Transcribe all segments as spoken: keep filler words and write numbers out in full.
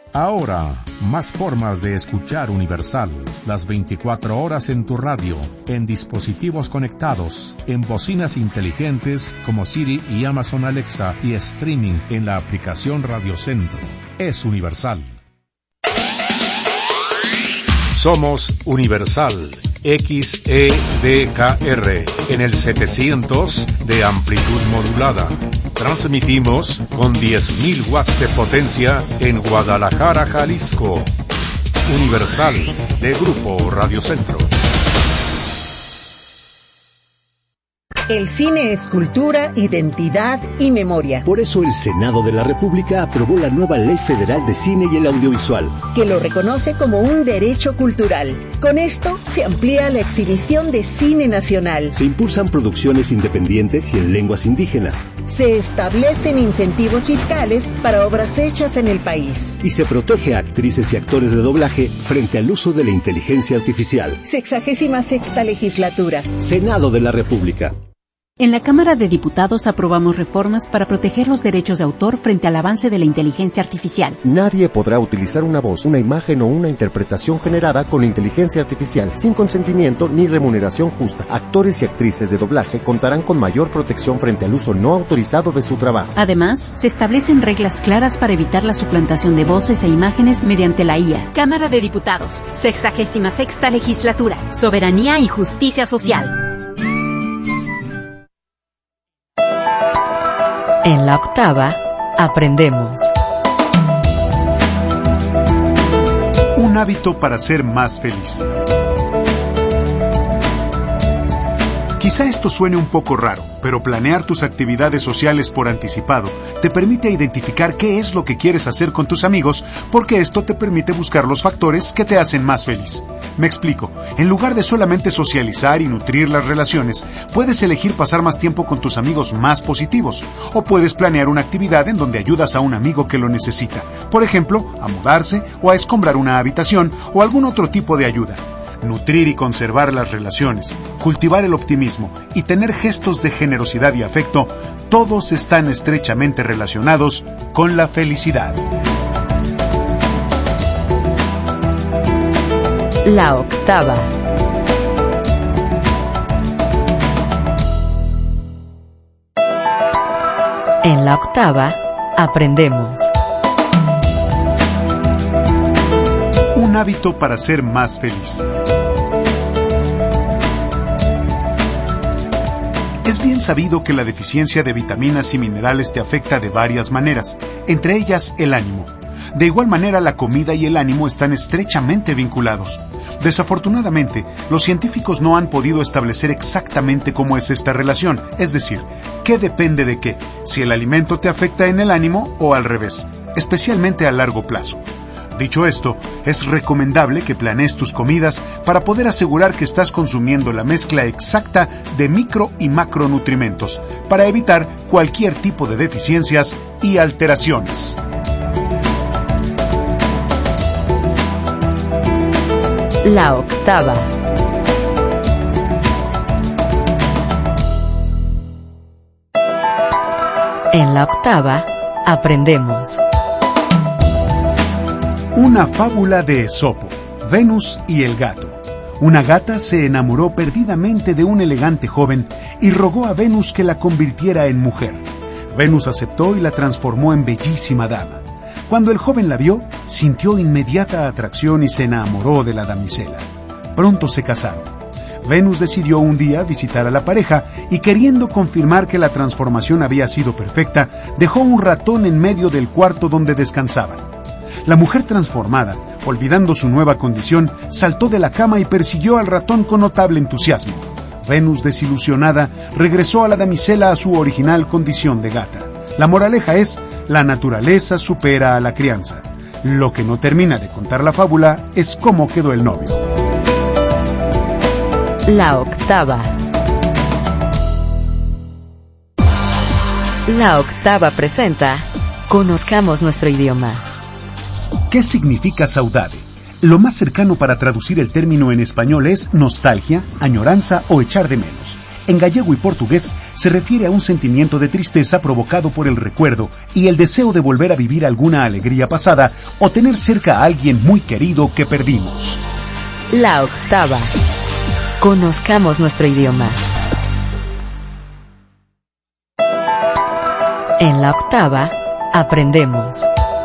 Ahora, más formas de escuchar Universal, las veinticuatro horas en tu radio, en dispositivos conectados, en bocinas inteligentes como Siri y Amazon Alexa y streaming en la aplicación Radio Centro. Es Universal. Somos Universal, X E D K R, en el setecientos de amplitud modulada. Transmitimos con diez mil watts de potencia en Guadalajara, Jalisco. Universal, de Grupo Radio Centro. El cine es cultura, identidad y memoria. Por eso el Senado de la República aprobó la nueva Ley Federal de Cine y el Audiovisual, que lo reconoce como un derecho cultural. Con esto se amplía la exhibición de cine nacional. Se impulsan producciones independientes y en lenguas indígenas. Se establecen incentivos fiscales para obras hechas en el país. Y se protege a actrices y actores de doblaje frente al uso de la inteligencia artificial. Sexagésima sexta legislatura. Senado de la República. En la Cámara de Diputados aprobamos reformas para proteger los derechos de autor frente al avance de la inteligencia artificial. Nadie podrá utilizar una voz, una imagen o una interpretación generada con inteligencia artificial sin consentimiento ni remuneración justa. Actores y actrices de doblaje contarán con mayor protección frente al uso no autorizado de su trabajo. Además, se establecen reglas claras para evitar la suplantación de voces e imágenes mediante la I A. Cámara de Diputados, sexagésima sexta legislatura, soberanía y justicia social. En la octava, aprendemos. Un hábito para ser más feliz. Quizá esto suene un poco raro, pero planear tus actividades sociales por anticipado te permite identificar qué es lo que quieres hacer con tus amigos, porque esto te permite buscar los factores que te hacen más feliz. Me explico. En lugar de solamente socializar y nutrir las relaciones, puedes elegir pasar más tiempo con tus amigos más positivos, o puedes planear una actividad en donde ayudas a un amigo que lo necesita, por ejemplo, a mudarse o a escombrar una habitación o algún otro tipo de ayuda. Nutrir y conservar las relaciones, cultivar el optimismo y tener gestos de generosidad y afecto, todos están estrechamente relacionados con la felicidad. La octava. En la octava, aprendemos. Un hábito para ser más feliz. Es bien sabido que la deficiencia de vitaminas y minerales te afecta de varias maneras, entre ellas el ánimo. De igual manera, la comida y el ánimo están estrechamente vinculados. Desafortunadamente, los científicos no han podido establecer exactamente cómo es esta relación, es decir, qué depende de qué, si el alimento te afecta en el ánimo o al revés, especialmente a largo plazo. Dicho esto, es recomendable que planees tus comidas para poder asegurar que estás consumiendo la mezcla exacta de micro y macronutrimentos para evitar cualquier tipo de deficiencias y alteraciones. La octava. En la octava, aprendemos. Una fábula de Esopo, Venus y el gato. Una gata se enamoró perdidamente de un elegante joven y rogó a Venus que la convirtiera en mujer. Venus aceptó y la transformó en bellísima dama. Cuando el joven la vio, sintió inmediata atracción y se enamoró de la damisela. Pronto se casaron. Venus decidió un día visitar a la pareja y, queriendo confirmar que la transformación había sido perfecta, dejó un ratón en medio del cuarto donde descansaban. La mujer transformada, olvidando su nueva condición, saltó de la cama y persiguió al ratón con notable entusiasmo. Venus, desilusionada, regresó a la damisela a su original condición de gata. La moraleja es: la naturaleza supera a la crianza. Lo que no termina de contar la fábula es cómo quedó el novio. La octava. La octava presenta Conozcamos nuestro idioma. ¿Qué significa saudade? Lo más cercano para traducir el término en español es nostalgia, añoranza o echar de menos. En gallego y portugués se refiere a un sentimiento de tristeza provocado por el recuerdo y el deseo de volver a vivir alguna alegría pasada o tener cerca a alguien muy querido que perdimos. La octava. Conozcamos nuestro idioma. En la octava, aprendemos.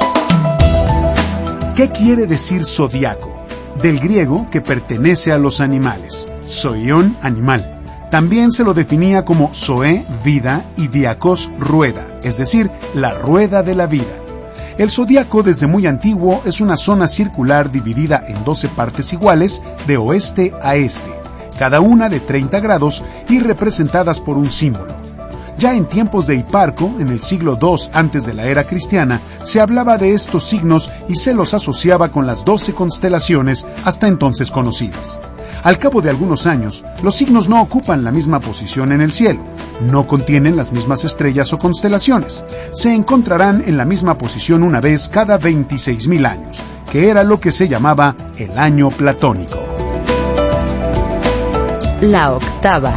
¿Qué quiere decir zodiaco? Del griego, que pertenece a los animales. Zoion, animal. También se lo definía como zoe, vida, y diakos, rueda, es decir, la rueda de la vida. El zodiaco desde muy antiguo es una zona circular dividida en doce partes iguales de oeste a este, cada una de treinta grados y representadas por un símbolo. Ya en tiempos de Hiparco, en el siglo segundo antes de la era cristiana, se hablaba de estos signos y se los asociaba con las doce constelaciones hasta entonces conocidas. Al cabo de algunos años, los signos no ocupan la misma posición en el cielo, no contienen las mismas estrellas o constelaciones, se encontrarán en la misma posición una vez cada veintiséis mil años, que era lo que se llamaba el año platónico. La octava.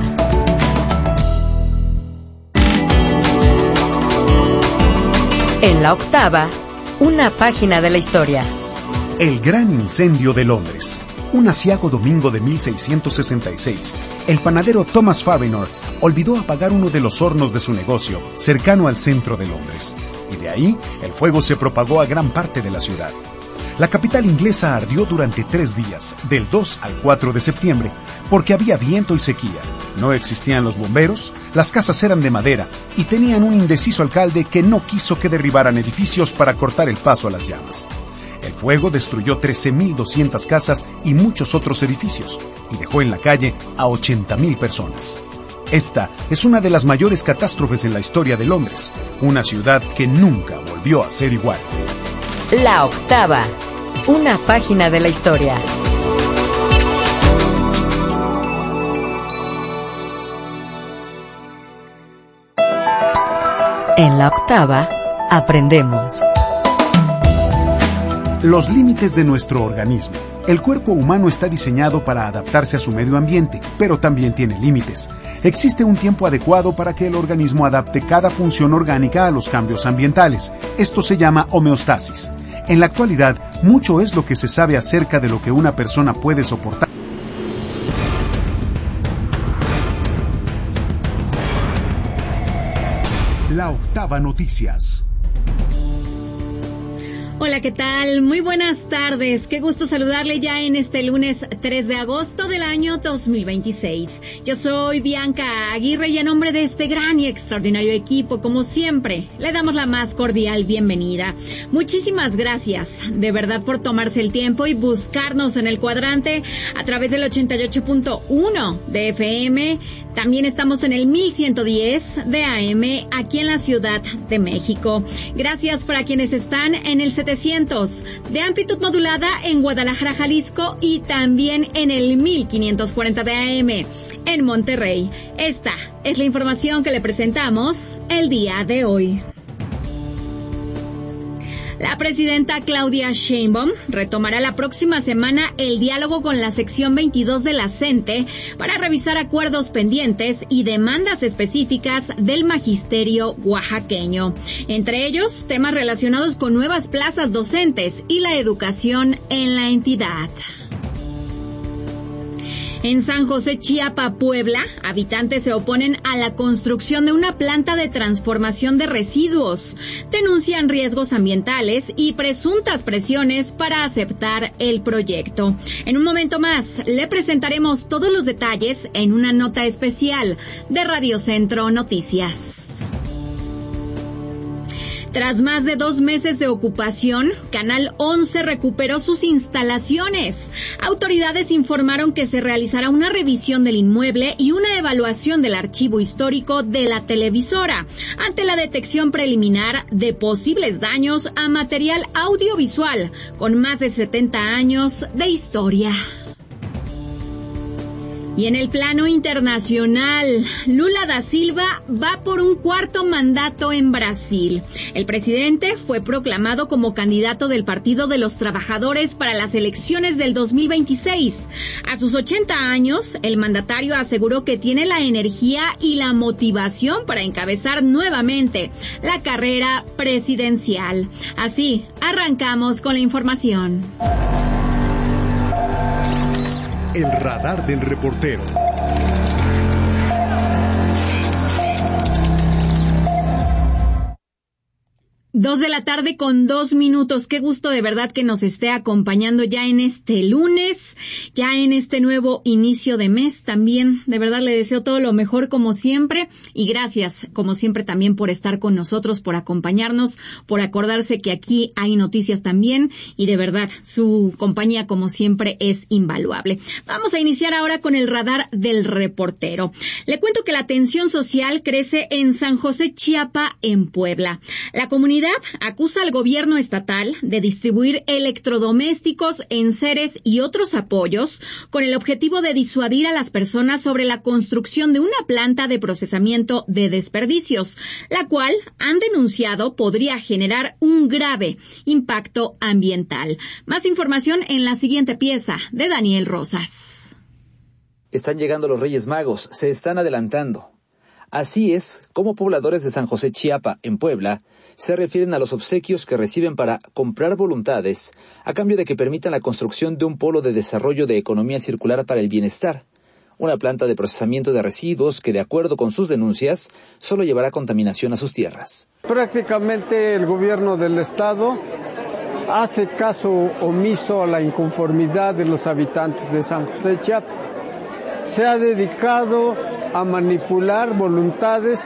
En la octava, una página de la historia. El gran incendio de Londres. Un aciago domingo de mil seiscientos sesenta y seis, el panadero Thomas Farinor olvidó apagar uno de los hornos de su negocio, cercano al centro de Londres, y de ahí el fuego se propagó a gran parte de la ciudad. La capital inglesa ardió durante tres días, del dos al cuatro de septiembre, porque había viento y sequía. No existían los bomberos, las casas eran de madera y tenían un indeciso alcalde que no quiso que derribaran edificios para cortar el paso a las llamas. El fuego destruyó trece mil doscientas casas y muchos otros edificios y dejó en la calle a ochenta mil personas. Esta es una de las mayores catástrofes en la historia de Londres, una ciudad que nunca volvió a ser igual. La octava. Una página de la historia. En la octava, aprendemos. Los límites de nuestro organismo. El cuerpo humano está diseñado para adaptarse a su medio ambiente, pero también tiene límites. Existe un tiempo adecuado para que el organismo adapte cada función orgánica a los cambios ambientales. Esto se llama homeostasis. En la actualidad, mucho es lo que se sabe acerca de lo que una persona puede soportar. La octava noticias. Hola, ¿qué tal? Muy buenas tardes. Qué gusto saludarle ya en este lunes tres de agosto del año dos mil veintiséis. Yo soy Bianca Aguirre y en nombre de este gran y extraordinario equipo, como siempre, le damos la más cordial bienvenida. Muchísimas gracias, de verdad, por tomarse el tiempo y buscarnos en el cuadrante a través del ochenta y ocho punto uno de F M. También estamos en el mil ciento diez de A M aquí en la Ciudad de México. Gracias para quienes están en el setecientos de amplitud modulada en Guadalajara, Jalisco, y también en el mil quinientos cuarenta de A M en Monterrey. Esta es la información que le presentamos el día de hoy. La presidenta Claudia Sheinbaum retomará la próxima semana el diálogo con la sección veintidós de la CENTE para revisar acuerdos pendientes y demandas específicas del magisterio oaxaqueño. Entre ellos, temas relacionados con nuevas plazas docentes y la educación en la entidad. En San José, Chiapa, Puebla, habitantes se oponen a la construcción de una planta de transformación de residuos. Denuncian riesgos ambientales y presuntas presiones para aceptar el proyecto. En un momento más, le presentaremos todos los detalles en una nota especial de Radio Centro Noticias. Tras más de dos meses de ocupación, Canal once recuperó sus instalaciones. Autoridades informaron que se realizará una revisión del inmueble y una evaluación del archivo histórico de la televisora, ante la detección preliminar de posibles daños a material audiovisual con más de setenta años de historia. Y en el plano internacional, Lula da Silva va por un cuarto mandato en Brasil. El presidente fue proclamado como candidato del Partido de los Trabajadores para las elecciones del dos mil veintiséis. A sus ochenta años, el mandatario aseguró que tiene la energía y la motivación para encabezar nuevamente la carrera presidencial. Así, arrancamos con la información. El radar del reportero. Dos de la tarde con dos minutos. Qué gusto de verdad que nos esté acompañando ya en este lunes, ya en este nuevo inicio de mes. También de verdad le deseo todo lo mejor como siempre y gracias como siempre también por estar con nosotros, por acompañarnos, por acordarse que aquí hay noticias también y de verdad su compañía como siempre es invaluable. Vamos a iniciar ahora con el radar del reportero. Le cuento que la tensión social crece en San José Chiapa, en Puebla. La comunidad acusa al gobierno estatal de distribuir electrodomésticos, enseres y otros apoyos con el objetivo de disuadir a las personas sobre la construcción de una planta de procesamiento de desperdicios, la cual han denunciado podría generar un grave impacto ambiental. Más información en la siguiente pieza de Daniel Rosas. Están llegando los Reyes Magos, se están adelantando. Así es como pobladores de San José Chiapa, en Puebla, se refieren a los obsequios que reciben para comprar voluntades a cambio de que permitan la construcción de un polo de desarrollo de economía circular para el bienestar, una planta de procesamiento de residuos que, de acuerdo con sus denuncias, solo llevará contaminación a sus tierras. Prácticamente el gobierno del estado hace caso omiso a la inconformidad de los habitantes de San José Chiapa. Se ha dedicado a manipular voluntades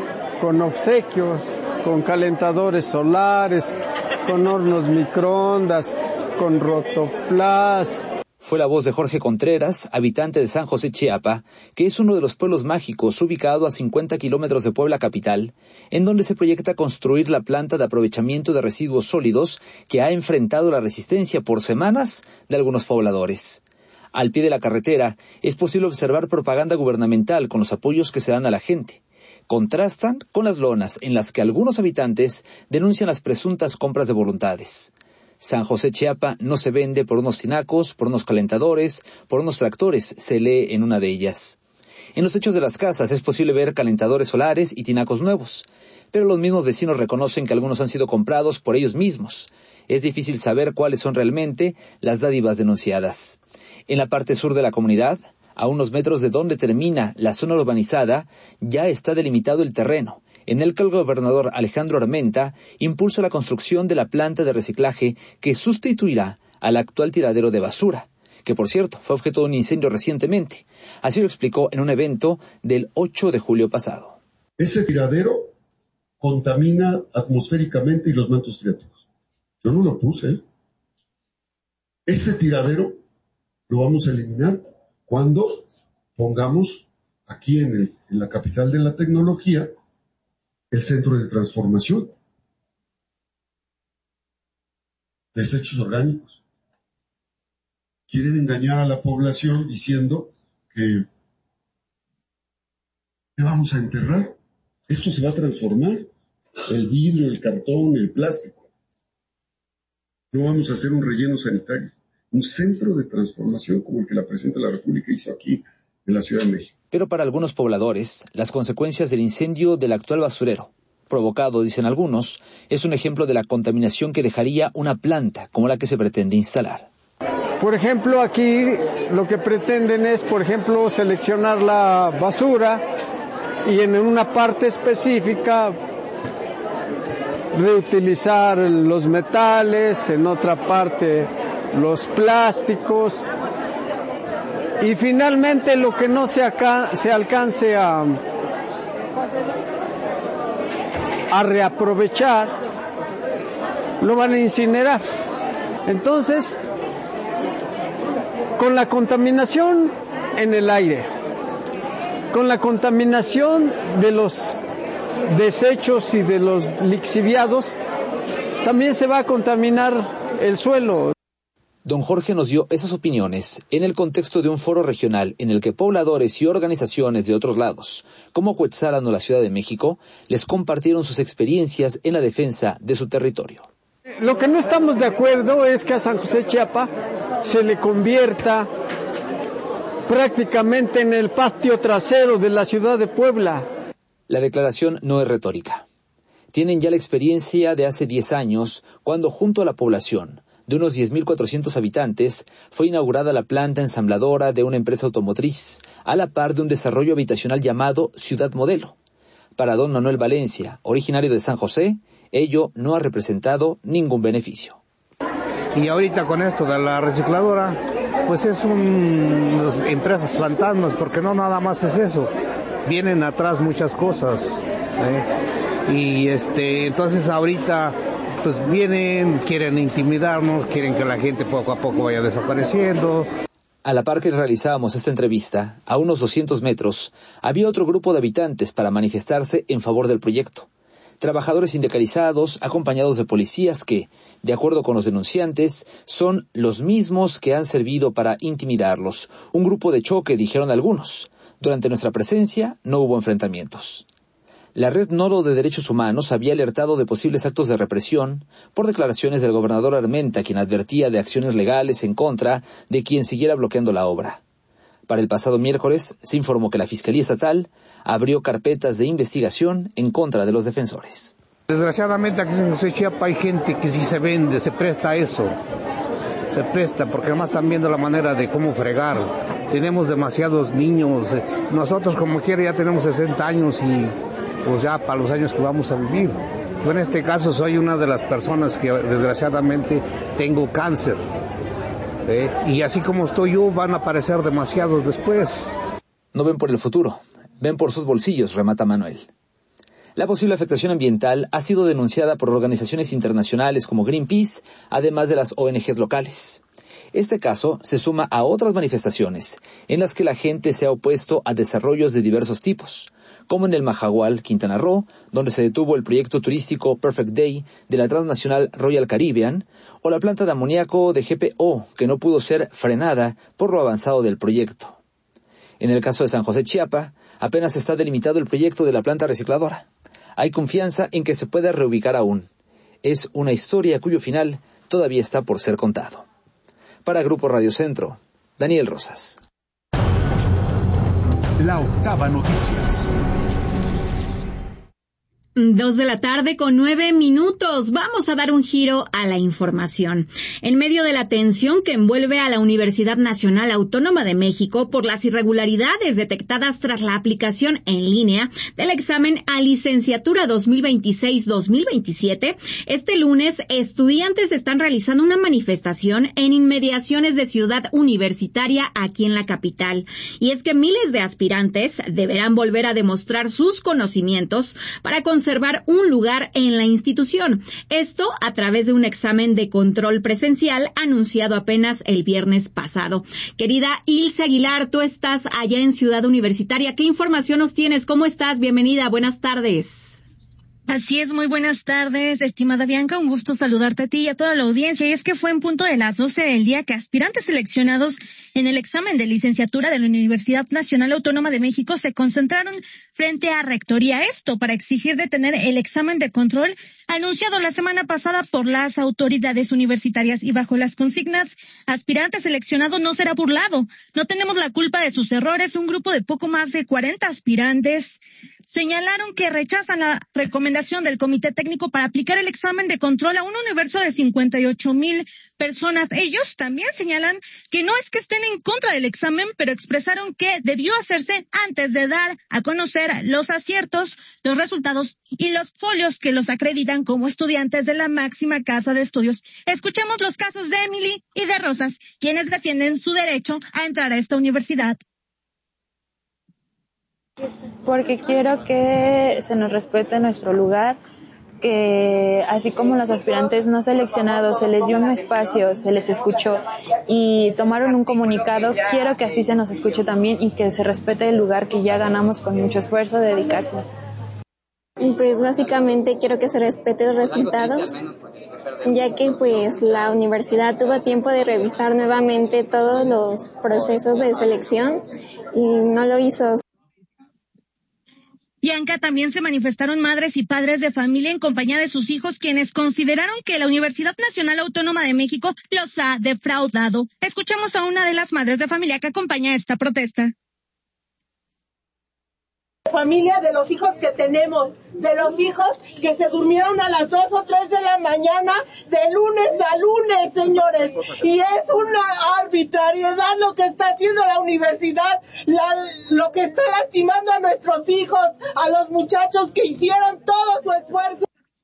con obsequios, con calentadores solares, con hornos microondas, con rotoplas. Fue la voz de Jorge Contreras, habitante de San José Chiapa, que es uno de los pueblos mágicos ubicado a cincuenta kilómetros de Puebla capital, en donde se proyecta construir la planta de aprovechamiento de residuos sólidos que ha enfrentado la resistencia por semanas de algunos pobladores. Al pie de la carretera es posible observar propaganda gubernamental con los apoyos que se dan a la gente. Contrastan con las lonas en las que algunos habitantes denuncian las presuntas compras de voluntades. San José Chiapa no se vende por unos tinacos, por unos calentadores, por unos tractores, se lee en una de ellas. En los techos de las casas es posible ver calentadores solares y tinacos nuevos, pero los mismos vecinos reconocen que algunos han sido comprados por ellos mismos. Es difícil saber cuáles son realmente las dádivas denunciadas. En la parte sur de la comunidad, a unos metros de donde termina la zona urbanizada, ya está delimitado el terreno, en el que el gobernador Alejandro Armenta impulsa la construcción de la planta de reciclaje que sustituirá al actual tiradero de basura, que por cierto fue objeto de un incendio recientemente. Así lo explicó en un evento del ocho de julio pasado. Ese tiradero contamina atmosféricamente y los mantos freáticos. Yo no lo puse. Este tiradero lo vamos a eliminar cuando pongamos aquí en, el, en la capital de la tecnología el centro de transformación. Desechos orgánicos. Quieren engañar a la población diciendo que ¿qué vamos a enterrar? Esto se va a transformar. El vidrio, el cartón, el plástico. No vamos a hacer un relleno sanitario. Un centro de transformación como el que la Presidenta de la República hizo aquí en la Ciudad de México. Pero para algunos pobladores, las consecuencias del incendio del actual basurero, provocado, dicen algunos, es un ejemplo de la contaminación que dejaría una planta como la que se pretende instalar. Por ejemplo, aquí lo que pretenden es, por ejemplo, seleccionar la basura y en una parte específica reutilizar los metales, en otra parte los plásticos y finalmente lo que no se, acá, se alcance a, a reaprovechar lo van a incinerar. Entonces, con la contaminación en el aire, con la contaminación de los desechos y de los lixiviados, también se va a contaminar el suelo. Don Jorge nos dio esas opiniones en el contexto de un foro regional en el que pobladores y organizaciones de otros lados, como Cuetzalan o la Ciudad de México, les compartieron sus experiencias en la defensa de su territorio. Lo que no estamos de acuerdo es que a San José Chiapa se le convierta prácticamente en el patio trasero de la ciudad de Puebla. La declaración no es retórica. Tienen ya la experiencia de hace diez años, cuando junto a la población de unos diez mil cuatrocientos habitantes, fue inaugurada la planta ensambladora de una empresa automotriz, a la par de un desarrollo habitacional llamado Ciudad Modelo. Para don Manuel Valencia, originario de San José, ello no ha representado ningún beneficio. Y ahorita con esto de la recicladora, pues es unas empresas fantasmas, porque no nada más es eso, vienen atrás muchas cosas, ¿eh? Y este, entonces ahorita pues vienen, quieren intimidarnos, quieren que la gente poco a poco vaya desapareciendo. A la par que realizábamos esta entrevista, a unos doscientos metros, había otro grupo de habitantes para manifestarse en favor del proyecto. Trabajadores sindicalizados, acompañados de policías que, de acuerdo con los denunciantes, son los mismos que han servido para intimidarlos. Un grupo de choque, dijeron algunos. Durante nuestra presencia no hubo enfrentamientos. La Red Nodo de Derechos Humanos había alertado de posibles actos de represión por declaraciones del gobernador Armenta, quien advertía de acciones legales en contra de quien siguiera bloqueando la obra. Para el pasado miércoles se informó que la Fiscalía Estatal abrió carpetas de investigación en contra de los defensores. Desgraciadamente aquí en San José Chiapa hay gente que sí se vende, se presta a eso. Se presta porque además están viendo la manera de cómo fregar. Tenemos demasiados niños. Nosotros como quiera ya tenemos sesenta años y pues ya para los años que vamos a vivir. Yo en este caso soy una de las personas que desgraciadamente tengo cáncer. ¿Sí? Y así como estoy yo, van a aparecer demasiados después. No ven por el futuro, ven por sus bolsillos, remata Manuel. La posible afectación ambiental ha sido denunciada por organizaciones internacionales como Greenpeace, además de las O N Ges locales. Este caso se suma a otras manifestaciones en las que la gente se ha opuesto a desarrollos de diversos tipos, como en el Majagual, Quintana Roo, donde se detuvo el proyecto turístico Perfect Day de la transnacional Royal Caribbean, o la planta de amoníaco de G P O, que no pudo ser frenada por lo avanzado del proyecto. En el caso de San José Chiapa, apenas está delimitado el proyecto de la planta recicladora. Hay confianza en que se pueda reubicar aún. Es una historia cuyo final todavía está por ser contado. Para Grupo Radio Centro, Daniel Rosas. La Octava Noticias. Dos de la tarde con nueve minutos. Vamos a dar un giro a la información. En medio de la tensión que envuelve a la Universidad Nacional Autónoma de México por las irregularidades detectadas tras la aplicación en línea del examen a licenciatura dos mil veintiséis dos mil veintisiete, este lunes estudiantes están realizando una manifestación en inmediaciones de Ciudad Universitaria aquí en la capital. Y es que miles de aspirantes deberán volver a demostrar sus conocimientos para conseguir conservar un lugar en la institución. Esto a través de un examen de control presencial anunciado apenas el viernes pasado. Querida Ilse Aguilar, tú estás allá en Ciudad Universitaria. ¿Qué información nos tienes? ¿Cómo estás? Bienvenida. Buenas tardes. Así es, muy buenas tardes, estimada Bianca, un gusto saludarte a ti y a toda la audiencia. Y es que fue en punto de las doce del día que aspirantes seleccionados en el examen de licenciatura de la Universidad Nacional Autónoma de México se concentraron frente a Rectoría. Esto para exigir detener el examen de control anunciado la semana pasada por las autoridades universitarias y bajo las consignas aspirante seleccionado no será burlado. No tenemos la culpa de sus errores. Un grupo de poco más de cuarenta aspirantes señalaron que rechazan la recomendación del Comité Técnico para aplicar el examen de control a un universo de cincuenta y ocho mil personas. Ellos también señalan que no es que estén en contra del examen, pero expresaron que debió hacerse antes de dar a conocer los aciertos, los resultados y los folios que los acreditan como estudiantes de la máxima casa de estudios. Escuchemos los casos de Emily y de Rosas, quienes defienden su derecho a entrar a esta universidad. Porque quiero que se nos respete nuestro lugar, que así como los aspirantes no seleccionados se les dio un espacio, se les escuchó y tomaron un comunicado, quiero que así se nos escuche también y que se respete el lugar que ya ganamos con mucho esfuerzo, dedicación. Pues básicamente quiero que se respete los resultados ya que pues la universidad tuvo tiempo de revisar nuevamente todos los procesos de selección y no lo hizo. Bianca, también se manifestaron madres y padres de familia en compañía de sus hijos, quienes consideraron que la Universidad Nacional Autónoma de México los ha defraudado. Escuchamos a una de las madres de familia que acompaña esta protesta. Familia de los hijos que tenemos, de los hijos que se durmieron a las dos o tres de la mañana, de lunes a lunes, señores. Y es una arbitrariedad lo que está haciendo la universidad, la, lo que está lastimando a nuestros hijos, a los muchachos que hicieron todo su esfuerzo.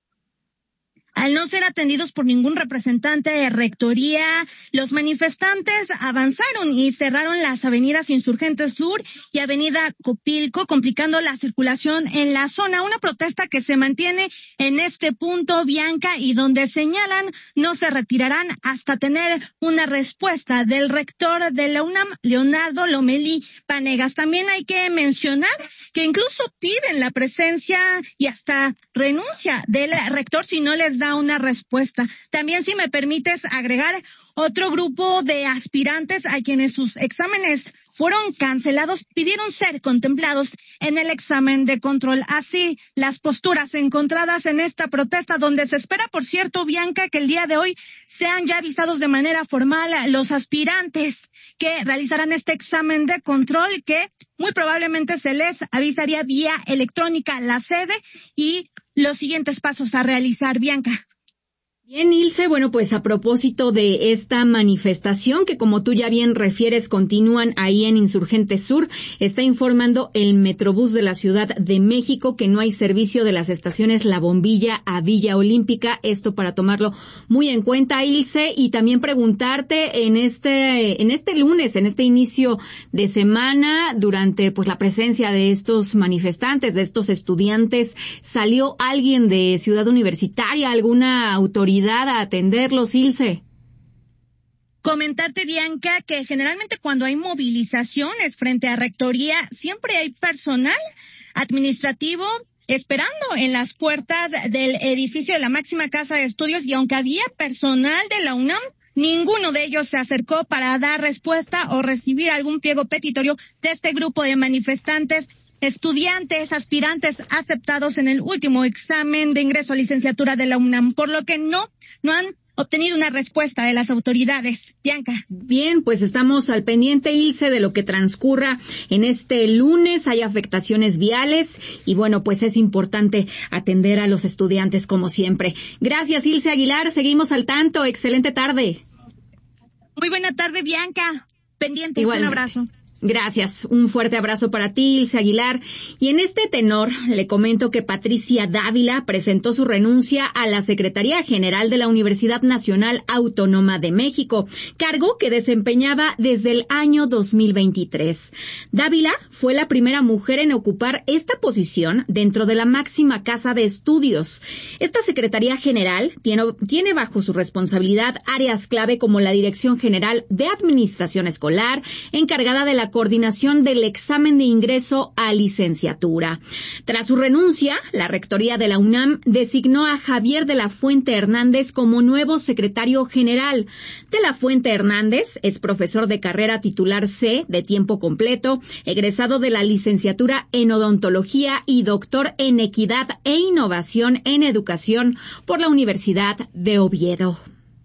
Al no ser atendidos por ningún representante de rectoría, los manifestantes avanzaron y cerraron las avenidas Insurgentes Sur y Avenida Copilco, complicando la circulación en la zona. Una protesta que se mantiene en este punto, Bianca, y donde señalan no se retirarán hasta tener una respuesta del rector de la UNAM, Leonardo Lomelí Vanegas. También hay que mencionar que incluso piden la presencia y hasta renuncia del rector si no les da una respuesta. También, si me permites agregar, otro grupo de aspirantes a quienes sus exámenes fueron cancelados pidieron ser contemplados en el examen de control. Así, las posturas encontradas en esta protesta, donde se espera, por cierto, Bianca, que el día de hoy sean ya avisados de manera formal los aspirantes que realizarán este examen de control, que muy probablemente se les avisaría vía electrónica la sede y los siguientes pasos a realizar, Bianca. Bien, Ilse, bueno, pues a propósito de esta manifestación que, como tú ya bien refieres, continúan ahí en Insurgentes Sur, está informando el Metrobús de la Ciudad de México que no hay servicio de las estaciones La Bombilla a Villa Olímpica, esto para tomarlo muy en cuenta, Ilse, y también preguntarte en este en este lunes, en este inicio de semana, durante pues la presencia de estos manifestantes, de estos estudiantes, ¿salió alguien de Ciudad Universitaria, alguna autoridad a atenderlos, Ilse? Comentarte, Bianca, que generalmente cuando hay movilizaciones frente a rectoría, siempre hay personal administrativo esperando en las puertas del edificio de la máxima casa de estudios, y aunque había personal de la UNAM, ninguno de ellos se acercó para dar respuesta o recibir algún pliego petitorio de este grupo de manifestantes, estudiantes, aspirantes aceptados en el último examen de ingreso a licenciatura de la UNAM, por lo que no, no han obtenido una respuesta de las autoridades. Bianca. Bien, pues estamos al pendiente, Ilse, de lo que transcurra en este lunes. Hay afectaciones viales y bueno, pues es importante atender a los estudiantes como siempre. Gracias, Ilse Aguilar. Seguimos al tanto. Excelente tarde. Muy buena tarde, Bianca. Pendientes. Un abrazo. Gracias. Un fuerte abrazo para ti, Ilse Aguilar. Y en este tenor, le comento que Patricia Dávila presentó su renuncia a la Secretaría General de la Universidad Nacional Autónoma de México, cargo que desempeñaba desde el año dos mil veintitrés. Dávila fue la primera mujer en ocupar esta posición dentro de la máxima casa de estudios. Esta Secretaría General tiene, tiene bajo su responsabilidad áreas clave como la Dirección General de Administración Escolar, encargada de la coordinación del examen de ingreso a licenciatura. Tras su renuncia, la Rectoría de la UNAM designó a Javier de la Fuente Hernández como nuevo secretario general. De la Fuente Hernández es profesor de carrera titular C de tiempo completo, egresado de la licenciatura en odontología y doctor en equidad e innovación en educación por la Universidad de Oviedo.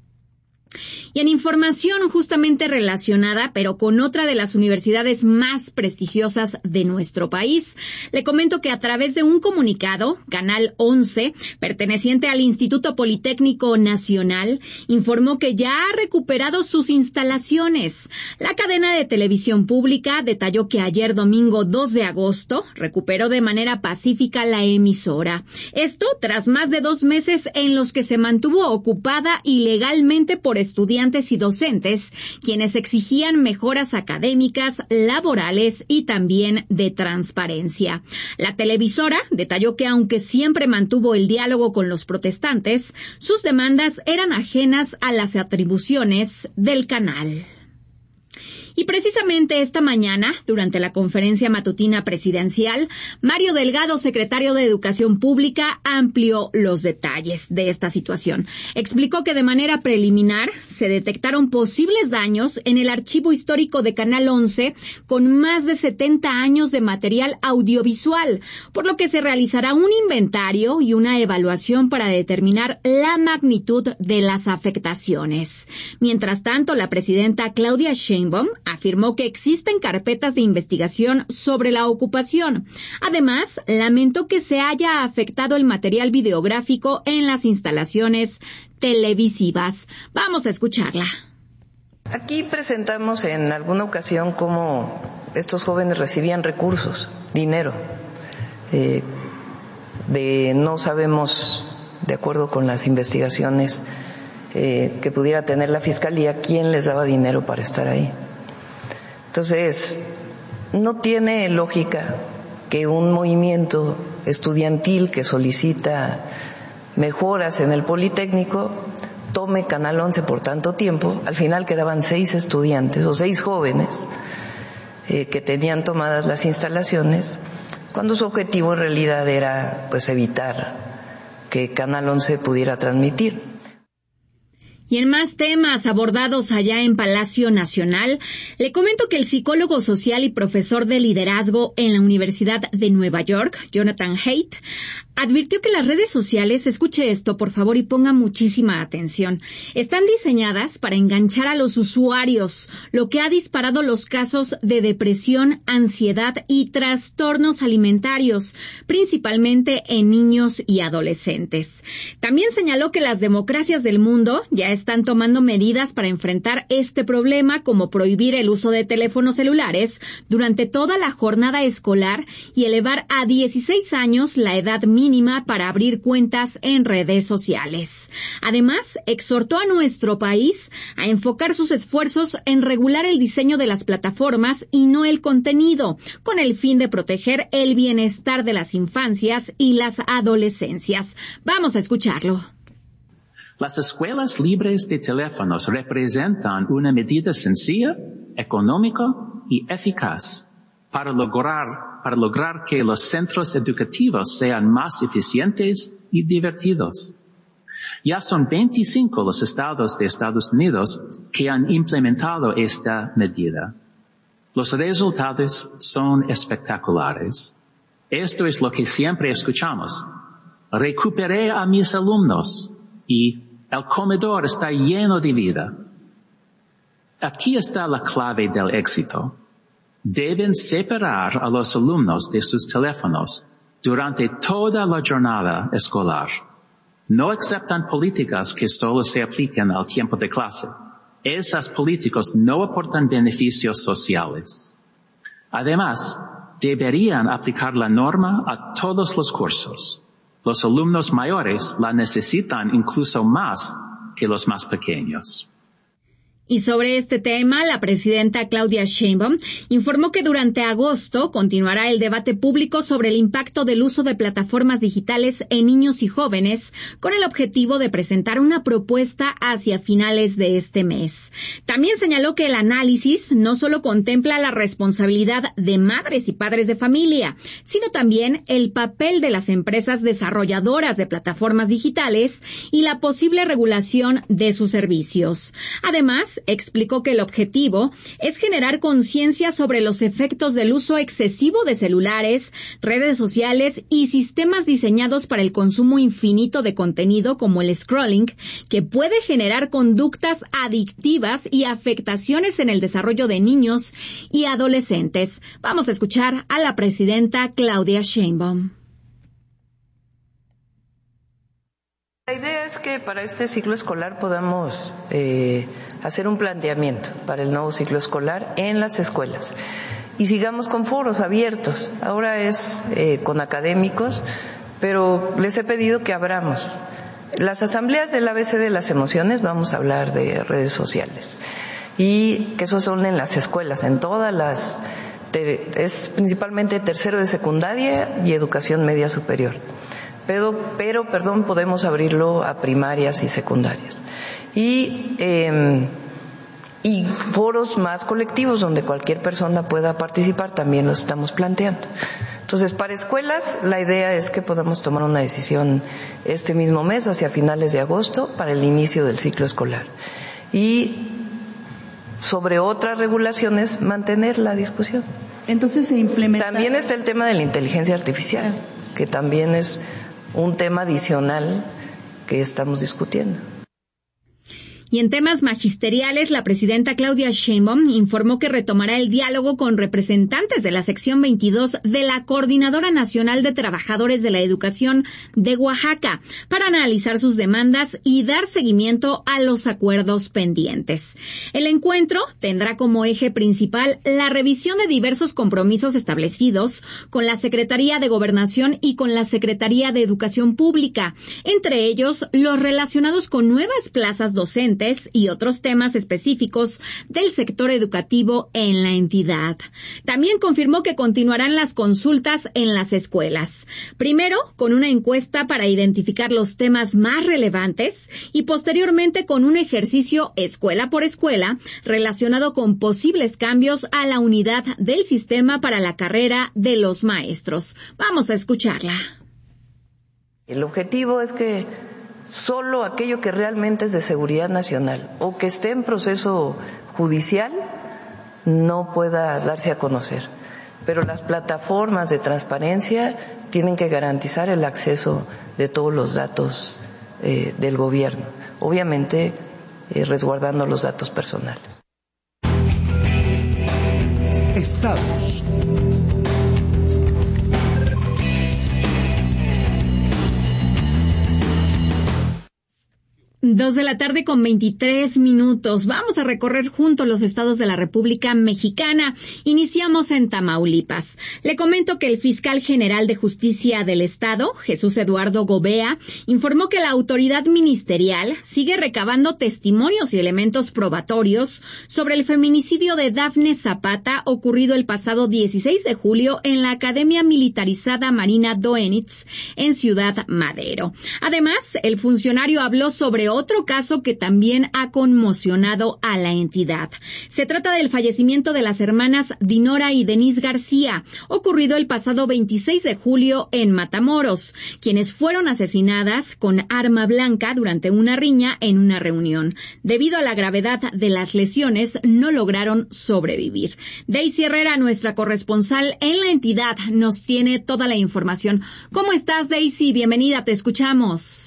Y en información justamente relacionada, pero con otra de las universidades más prestigiosas de nuestro país, le comento que a través de un comunicado, Canal once, perteneciente al Instituto Politécnico Nacional, informó que ya ha recuperado sus instalaciones. La cadena de televisión pública detalló que ayer domingo dos de agosto recuperó de manera pacífica la emisora. Esto tras más de dos meses en los que se mantuvo ocupada ilegalmente por estudiantes y docentes, quienes exigían mejoras académicas, laborales y también de transparencia. La televisora detalló que aunque siempre mantuvo el diálogo con los protestantes, sus demandas eran ajenas a las atribuciones del canal. Y precisamente esta mañana, durante la conferencia matutina presidencial, Mario Delgado, secretario de Educación Pública, amplió los detalles de esta situación. Explicó que de manera preliminar se detectaron posibles daños en el archivo histórico de Canal once con más de setenta años de material audiovisual, por lo que se realizará un inventario y una evaluación para determinar la magnitud de las afectaciones. Mientras tanto, la presidenta Claudia Sheinbaum afirmó que existen carpetas de investigación sobre la ocupación. Además, lamentó que se haya afectado el material videográfico en las instalaciones televisivas. Vamos a escucharla. Aquí presentamos en alguna ocasión cómo estos jóvenes recibían recursos, dinero, eh, de no sabemos, de acuerdo con las investigaciones eh, que pudiera tener la Fiscalía, quién les daba dinero para estar ahí. Entonces, no tiene lógica que un movimiento estudiantil que solicita mejoras en el Politécnico tome Canal once por tanto tiempo. Al final quedaban seis estudiantes o seis jóvenes eh, que tenían tomadas las instalaciones, cuando su objetivo en realidad era pues evitar que Canal once pudiera transmitir. Y en más temas abordados allá en Palacio Nacional, le comento que el psicólogo social y profesor de liderazgo en la Universidad de Nueva York, Jonathan Haidt, advirtió que las redes sociales, escuche esto por favor y ponga muchísima atención, están diseñadas para enganchar a los usuarios, lo que ha disparado los casos de depresión, ansiedad y trastornos alimentarios, principalmente en niños y adolescentes. También señaló que las democracias del mundo ya están tomando medidas para enfrentar este problema, como prohibir el uso de teléfonos celulares durante toda la jornada escolar y elevar a dieciséis años la edad mínima para abrir cuentas en redes sociales. Además, exhortó a nuestro país a enfocar sus esfuerzos en regular el diseño de las plataformas y no el contenido, con el fin de proteger el bienestar de las infancias y las adolescencias. Vamos a escucharlo. Las escuelas libres de teléfonos representan una medida sencilla, económica y eficaz para lograr, para lograr que los centros educativos sean más eficientes y divertidos. Ya son veinticinco los estados de Estados Unidos que han implementado esta medida. Los resultados son espectaculares. Esto es lo que siempre escuchamos. Recuperé a mis alumnos y el comedor está lleno de vida. Aquí está la clave del éxito. Deben separar a los alumnos de sus teléfonos durante toda la jornada escolar. No aceptan políticas que solo se apliquen al tiempo de clase. Esas políticas no aportan beneficios sociales. Además, deberían aplicar la norma a todos los cursos. Los alumnos mayores la necesitan incluso más que los más pequeños. Y sobre este tema, la presidenta Claudia Sheinbaum informó que durante agosto continuará el debate público sobre el impacto del uso de plataformas digitales en niños y jóvenes, con el objetivo de presentar una propuesta hacia finales de este mes. También señaló que el análisis no solo contempla la responsabilidad de madres y padres de familia, sino también el papel de las empresas desarrolladoras de plataformas digitales y la posible regulación de sus servicios. Además, explicó que el objetivo es generar conciencia sobre los efectos del uso excesivo de celulares, redes sociales y sistemas diseñados para el consumo infinito de contenido como el scrolling, que puede generar conductas adictivas y afectaciones en el desarrollo de niños y adolescentes. Vamos a escuchar a la presidenta Claudia Sheinbaum. La idea es que para este ciclo escolar podamos eh, hacer un planteamiento para el nuevo ciclo escolar en las escuelas y sigamos con foros abiertos. Ahora es eh, con académicos, pero les he pedido que abramos. Las asambleas del A B C de las emociones, vamos a hablar de redes sociales y que esos son en las escuelas, en todas las, es principalmente tercero de secundaria y educación media superior. Pero, pero, perdón, podemos abrirlo a primarias y secundarias. Y eh, y foros más colectivos donde cualquier persona pueda participar, también los estamos planteando. Entonces, para escuelas, la idea es que podamos tomar una decisión este mismo mes, hacia finales de agosto, para el inicio del ciclo escolar. Y sobre otras regulaciones, mantener la discusión. Entonces se implementa. También está el tema de la inteligencia artificial, que también es un tema adicional que estamos discutiendo. Y en temas magisteriales, la presidenta Claudia Sheinbaum informó que retomará el diálogo con representantes de la sección veintidós de la Coordinadora Nacional de Trabajadores de la Educación de Oaxaca para analizar sus demandas y dar seguimiento a los acuerdos pendientes. El encuentro tendrá como eje principal la revisión de diversos compromisos establecidos con la Secretaría de Gobernación y con la Secretaría de Educación Pública, entre ellos los relacionados con nuevas plazas docentes y otros temas específicos del sector educativo en la entidad. También confirmó que continuarán las consultas en las escuelas. Primero, con una encuesta para identificar los temas más relevantes y posteriormente con un ejercicio escuela por escuela relacionado con posibles cambios a la unidad del sistema para la carrera de los maestros. Vamos a escucharla. El objetivo es que solo aquello que realmente es de seguridad nacional o que esté en proceso judicial no pueda darse a conocer. Pero las plataformas de transparencia tienen que garantizar el acceso de todos los datos eh, del gobierno, obviamente eh, resguardando los datos personales. Estados. Dos de la tarde con veintitrés minutos. Vamos a recorrer juntos los estados de la República Mexicana. Iniciamos en Tamaulipas. Le comento que el fiscal general de Justicia del Estado, Jesús Eduardo Gobea, informó que la autoridad ministerial sigue recabando testimonios y elementos probatorios sobre el feminicidio de Dafne Zapata ocurrido el pasado dieciséis de julio en la Academia Militarizada Marina Doenitz en Ciudad Madero. Además, el funcionario habló sobre otro caso que también ha conmocionado a la entidad. Se trata del fallecimiento de las hermanas Dinora y Denise García, ocurrido el pasado veintiséis de julio en Matamoros, quienes fueron asesinadas con arma blanca durante una riña en una reunión. Debido a la gravedad de las lesiones, no lograron sobrevivir. Daisy Herrera, nuestra corresponsal en la entidad, nos tiene toda la información. ¿Cómo estás, Daisy? Bienvenida, te escuchamos.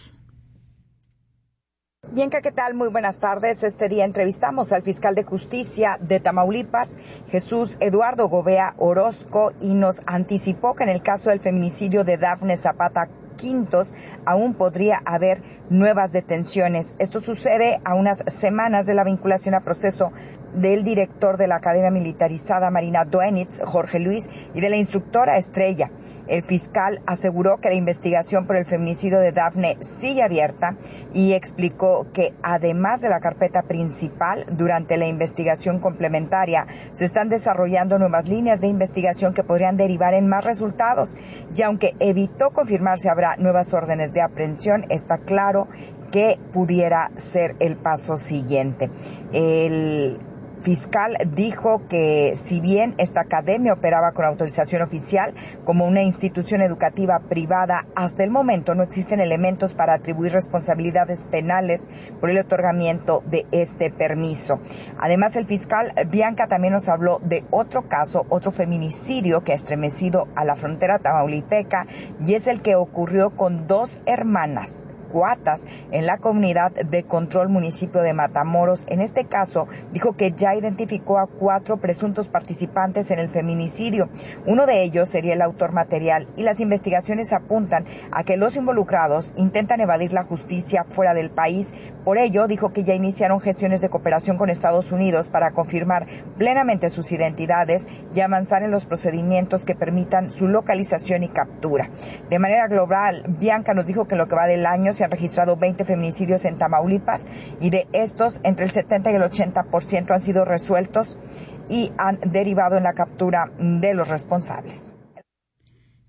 Bianca, ¿qué tal? Muy buenas tardes. Este día entrevistamos al fiscal de justicia de Tamaulipas, Jesús Eduardo Gobea Orozco, y nos anticipó que en el caso del feminicidio de Dafne Zapata Quintos aún podría haber nuevas detenciones. Esto sucede a unas semanas de la vinculación a proceso del director de la Academia Militarizada Marina Doenitz, Jorge Luis, y de la instructora Estrella. El fiscal aseguró que la investigación por el feminicidio de Dafne sigue abierta y explicó que además de la carpeta principal, durante la investigación complementaria se están desarrollando nuevas líneas de investigación que podrían derivar en más resultados, y aunque evitó confirmar si habrá nuevas órdenes de aprehensión, está claro que pudiera ser el paso siguiente. El fiscal dijo que si bien esta academia operaba con autorización oficial como una institución educativa privada, hasta el momento no existen elementos para atribuir responsabilidades penales por el otorgamiento de este permiso. Además, el fiscal Bianca también nos habló de otro caso, otro feminicidio que ha estremecido a la frontera tamaulipeca, y es el que ocurrió con dos hermanas cuatas en la comunidad de Control, municipio de Matamoros. En este caso, dijo que ya identificó a cuatro presuntos participantes en el feminicidio. Uno de ellos sería el autor material, y las investigaciones apuntan a que los involucrados intentan evadir la justicia fuera del país. Por ello, dijo que ya iniciaron gestiones de cooperación con Estados Unidos para confirmar plenamente sus identidades y avanzar en los procedimientos que permitan su localización y captura. De manera global, Bianca nos dijo que en lo que va del año se han registrado veinte feminicidios en Tamaulipas, y de estos entre el setenta y el ochenta por ciento han sido resueltos y han derivado en la captura de los responsables.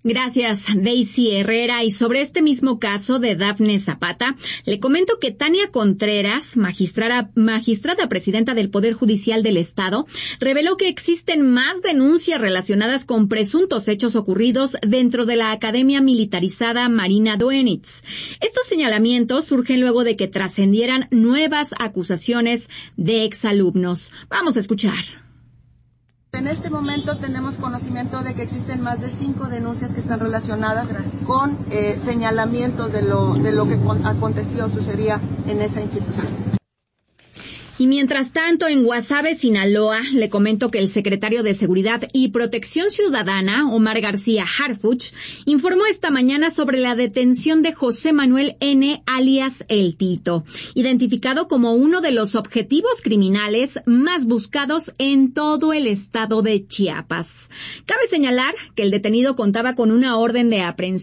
Gracias, Daisy Herrera. Y sobre este mismo caso de Dafne Zapata, le comento que Tania Contreras, magistrada, magistrada presidenta del Poder Judicial del Estado, reveló que existen más denuncias relacionadas con presuntos hechos ocurridos dentro de la Academia Militarizada Marina Doenitz. Estos señalamientos surgen luego de que trascendieran nuevas acusaciones de exalumnos. Vamos a escuchar. En este momento tenemos conocimiento de que existen más de cinco denuncias que están relacionadas con eh, señalamientos de lo, de lo que acontecía o sucedía en esa institución. Y mientras tanto, en Guasave, Sinaloa, le comento que el secretario de Seguridad y Protección Ciudadana, Omar García Harfuch, informó esta mañana sobre la detención de José Manuel N., alias El Tito, identificado como uno de los objetivos criminales más buscados en todo el estado de Chiapas. Cabe señalar que el detenido contaba con una orden de aprehensión